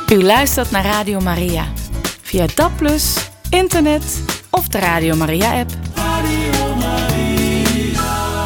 U luistert naar Radio Maria. Via DAB+, internet of de Radio Maria app. Radio Maria.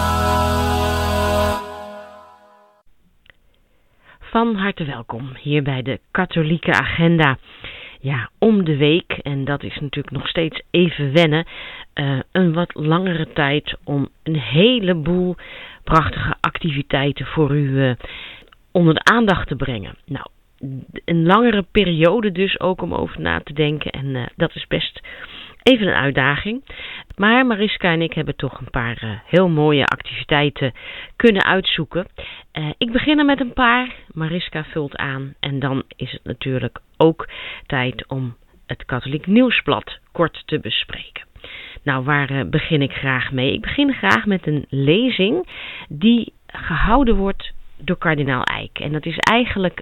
Van harte welkom hier bij de Katholieke Agenda. Ja, om de week, en dat is natuurlijk nog steeds even wennen, een wat langere tijd om een heleboel prachtige activiteiten voor u onder de aandacht te brengen. Nou, een langere periode dus ook om over na te denken en dat is best even een uitdaging. Maar Mariska en ik hebben toch een paar heel mooie activiteiten kunnen uitzoeken. Ik begin er met een paar, Mariska vult aan en dan is het natuurlijk ook tijd om het Katholiek Nieuwsblad kort te bespreken. Nou, waar begin ik graag mee? Ik begin graag met een lezing die gehouden wordt door kardinaal Eijk. En dat is eigenlijk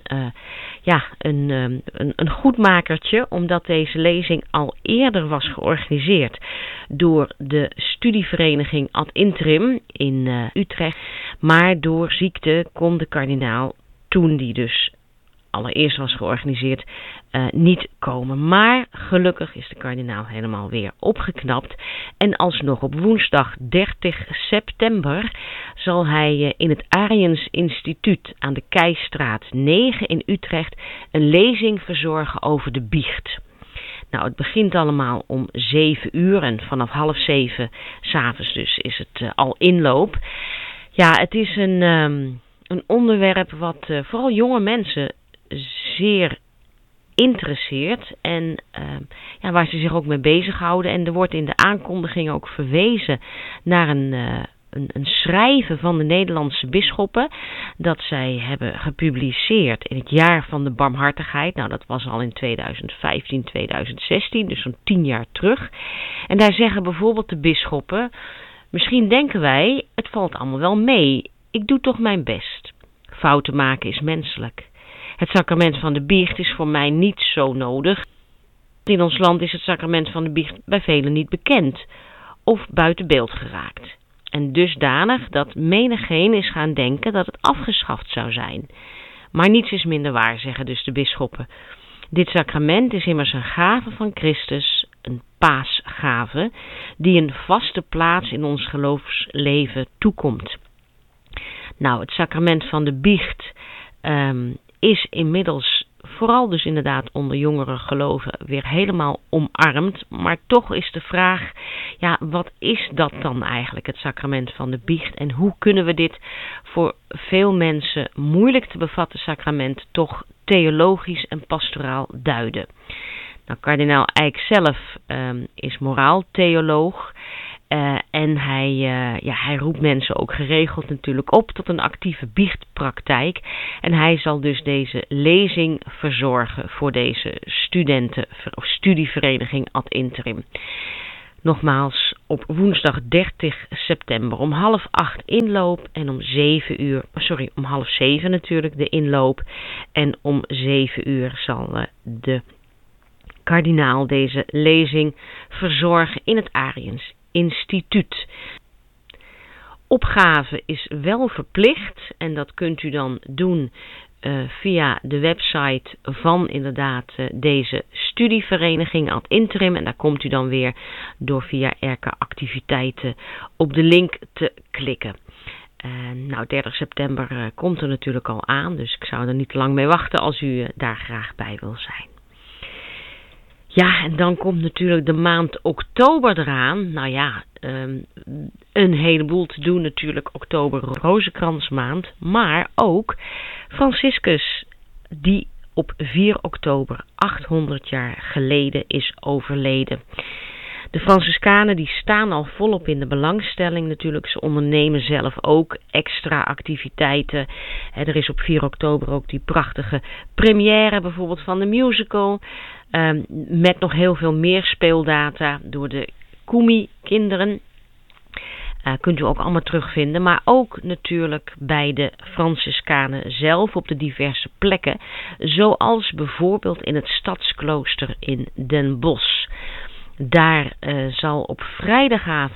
een goedmakertje, omdat deze lezing al eerder was georganiseerd door de studievereniging Ad Interim in Utrecht. Maar door ziekte kon de kardinaal, toen die dus allereerst was georganiseerd, niet komen. Maar gelukkig is de kardinaal helemaal weer opgeknapt. En alsnog op woensdag 30 september zal hij in het Ariëns Instituut aan de Keijstraat 9 in Utrecht een lezing verzorgen over de biecht. Nou, het begint allemaal om 7 uur en vanaf 6:30 s'avonds dus is het al inloop. Ja, het is een onderwerp wat vooral jonge mensen zeer interesseert en waar ze zich ook mee bezighouden. En er wordt in de aankondiging ook verwezen naar een schrijven van de Nederlandse bisschoppen dat zij hebben gepubliceerd in het jaar van de barmhartigheid. Nou, dat was al in 2015, 2016, dus zo'n 10 jaar terug. En daar zeggen bijvoorbeeld de bisschoppen: misschien denken wij, het valt allemaal wel mee. Ik doe toch mijn best. Fouten maken is menselijk. Het sacrament van de biecht is voor mij niet zo nodig. In ons land is het sacrament van de biecht bij velen niet bekend of buiten beeld geraakt. En dusdanig dat menigeen is gaan denken dat het afgeschaft zou zijn. Maar niets is minder waar, zeggen dus de bisschoppen. Dit sacrament is immers een gave van Christus, een paasgave, die een vaste plaats in ons geloofsleven toekomt. Nou, het sacrament van de biecht is inmiddels, vooral dus inderdaad onder jongere geloven, weer helemaal omarmd. Maar toch is de vraag, ja, wat is dat dan eigenlijk, het sacrament van de biecht? En hoe kunnen we dit voor veel mensen moeilijk te bevatten sacrament toch theologisch en pastoraal duiden? Nou, kardinaal Eijk zelf is moraaltheoloog. En hij roept mensen ook geregeld natuurlijk op tot een actieve biechtpraktijk. En hij zal dus deze lezing verzorgen voor deze studenten of studievereniging Ad Interim. Nogmaals, op woensdag 30 september om 6:30 inloop en om 6:30 natuurlijk de inloop. En om 7 uur zal de kardinaal deze lezing verzorgen in het Ariëns Instituut. Opgave is wel verplicht en dat kunt u dan doen via de website van inderdaad deze studievereniging Ad Interim. En daar komt u dan weer door via RK Activiteiten op de link te klikken. 30 september komt er natuurlijk al aan, dus ik zou er niet te lang mee wachten als u daar graag bij wil zijn. Ja, en dan komt natuurlijk de maand oktober eraan. Nou ja, een heleboel te doen natuurlijk. Oktober, Rozenkransmaand. Maar ook Franciscus, die op 4 oktober 800 jaar geleden is overleden. De Franciscanen die staan al volop in de belangstelling natuurlijk. Ze ondernemen zelf ook extra activiteiten. Er is op 4 oktober ook die prachtige première bijvoorbeeld van de musical. Met nog heel veel meer speeldata door de Kumi-kinderen. Kunt u ook allemaal terugvinden. Maar ook natuurlijk bij de Franciscanen zelf op de diverse plekken. Zoals bijvoorbeeld in het Stadsklooster in Den Bosch. Daar zal op vrijdagavond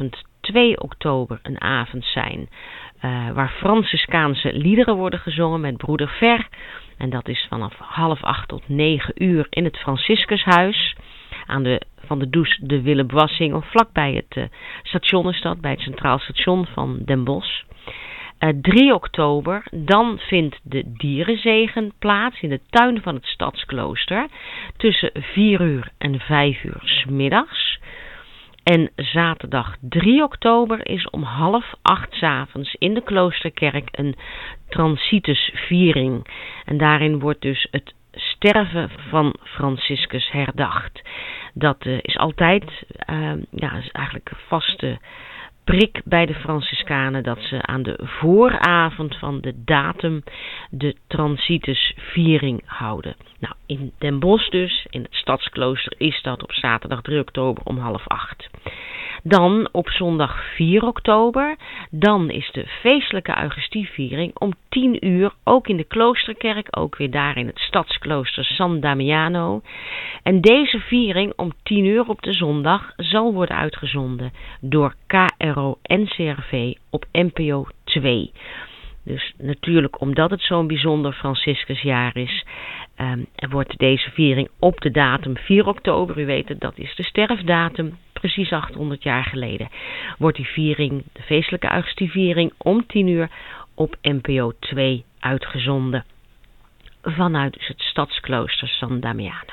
2 oktober een avond zijn waar Franciscaanse liederen worden gezongen met broeder Ver. En dat is vanaf 7:30 tot 9:00 in het Franciscushuis van de Douce de Willeboissing, of vlakbij het station is dat, bij het Centraal Station van Den Bosch. 3 oktober, dan vindt de dierenzegen plaats in de tuin van het Stadsklooster tussen 4:00 en 5:00 's middags. En zaterdag 3 oktober is om 7:30 's avonds in de Kloosterkerk een Transitusviering. En daarin wordt dus het sterven van Franciscus herdacht. Dat is altijd is eigenlijk een vaste prik bij de Franciscanen dat ze aan de vooravond van de datum de Transitusviering houden. Nou, in Den Bosch dus, in het Stadsklooster, is dat op zaterdag 3 oktober om 7:30. Dan op zondag 4 oktober, dan is de feestelijke Eucharistieviering om 10:00, ook in de Kloosterkerk, ook weer daar in het Stadsklooster San Damiano. En deze viering om 10:00 op de zondag zal worden uitgezonden door KRO-NCRV op NPO 2. Dus natuurlijk, omdat het zo'n bijzonder Franciscusjaar is, wordt deze viering op de datum 4 oktober, u weet het, dat is de sterfdatum, precies 800 jaar geleden, wordt die viering, de feestelijke Eucharistieviering, om 10:00 op NPO 2 uitgezonden. Vanuit dus het Stadsklooster San Damiano.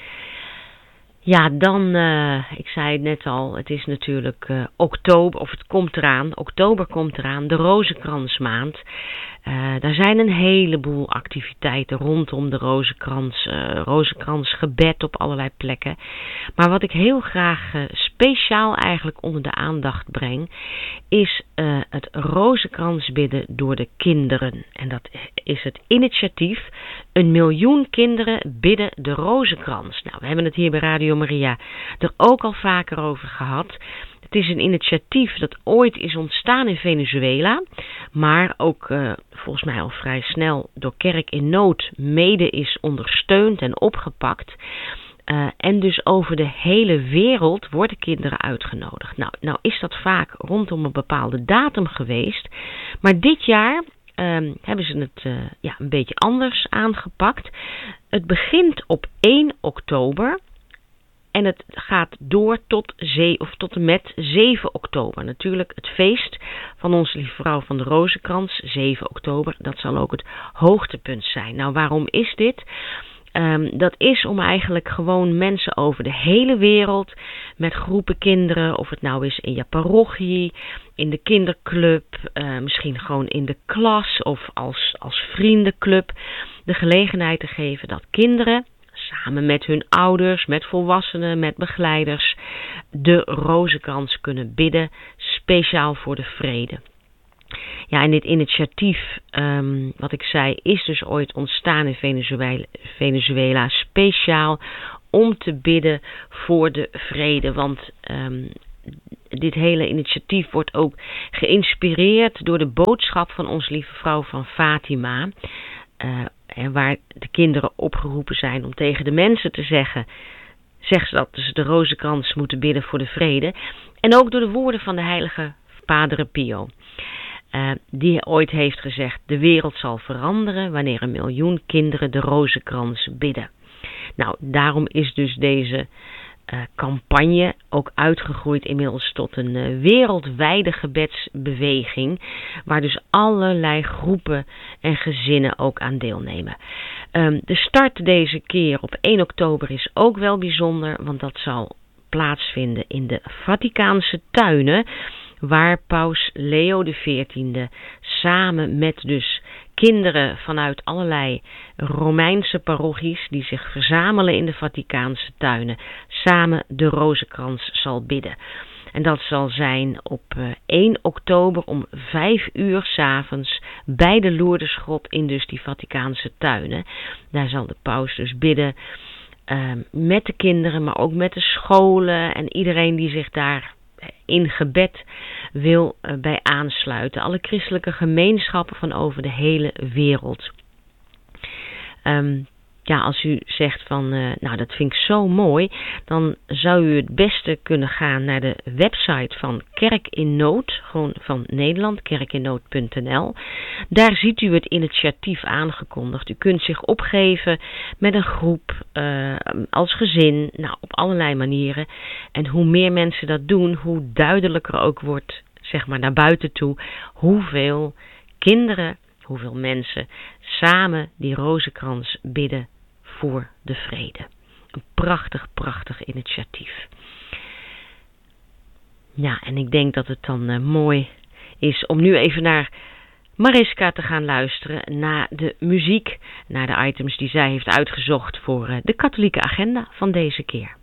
Ja, dan, ik zei het net al, het is natuurlijk oktober, of het komt eraan, oktober komt eraan, de Rozenkransmaand. Daar zijn een heleboel activiteiten rondom de rozenkransgebed op allerlei plekken. Maar wat ik heel graag speciaal eigenlijk onder de aandacht breng, is het rozenkransbidden door de kinderen. En dat is het initiatief 1 miljoen kinderen bidden de rozenkrans. Nou, we hebben het hier bij Radio Maria er ook al vaker over gehad. Het is een initiatief dat ooit is ontstaan in Venezuela, maar ook volgens mij al vrij snel door Kerk in Nood mede is ondersteund en opgepakt. En dus over de hele wereld worden kinderen uitgenodigd. Nou is dat vaak rondom een bepaalde datum geweest, maar dit jaar hebben ze het een beetje anders aangepakt. Het begint op 1 oktober. En het gaat door tot en met 7 oktober. Natuurlijk het feest van Onze Lieve Vrouw van de Rozenkrans, 7 oktober. Dat zal ook het hoogtepunt zijn. Nou, waarom is dit? Dat is om eigenlijk gewoon mensen over de hele wereld met groepen kinderen, of het nou is in je parochie, in de kinderclub, misschien gewoon in de klas of als vriendenclub, de gelegenheid te geven dat kinderen samen met hun ouders, met volwassenen, met begeleiders, de rozenkrans kunnen bidden, speciaal voor de vrede. Ja, en dit initiatief, wat ik zei, is dus ooit ontstaan in Venezuela, speciaal om te bidden voor de vrede. Want dit hele initiatief wordt ook geïnspireerd door de boodschap van Onze Lieve Vrouw van Fatima, waar de kinderen opgeroepen zijn om tegen de mensen te zeggen ze dat ze de rozenkrans moeten bidden voor de vrede. En ook door de woorden van de heilige Padre Pio, die ooit heeft gezegd: de wereld zal veranderen wanneer 1 miljoen kinderen de rozenkrans bidden. Nou, daarom is dus deze campagne ook uitgegroeid inmiddels tot een wereldwijde gebedsbeweging, waar dus allerlei groepen en gezinnen ook aan deelnemen. De start deze keer op 1 oktober is ook wel bijzonder, want dat zal plaatsvinden in de Vaticaanse tuinen, waar paus Leo XIV samen met dus kinderen vanuit allerlei Romeinse parochies die zich verzamelen in de Vaticaanse tuinen, samen de rozenkrans zal bidden. En dat zal zijn op 1 oktober om 5:00 's avonds bij de Lourdesgrot in dus die Vaticaanse tuinen. Daar zal de paus dus bidden met de kinderen, maar ook met de scholen en iedereen die zich daar in gebed wil bij aansluiten. Alle christelijke gemeenschappen van over de hele wereld. als u zegt van, nou dat vind ik zo mooi, dan zou u het beste kunnen gaan naar de website van Kerk in Nood, gewoon van Nederland, kerkinnood.nl. Daar ziet u het initiatief aangekondigd. U kunt zich opgeven met een groep, als gezin, nou op allerlei manieren. En hoe meer mensen dat doen, hoe duidelijker ook wordt, zeg maar naar buiten toe, hoeveel kinderen, hoeveel mensen samen die rozenkrans bidden voor de vrede. Een prachtig, prachtig initiatief. Ja, en ik denk dat het dan mooi is om nu even naar Mariska te gaan luisteren, naar de muziek, naar de items die zij heeft uitgezocht voor de katholieke agenda van deze keer.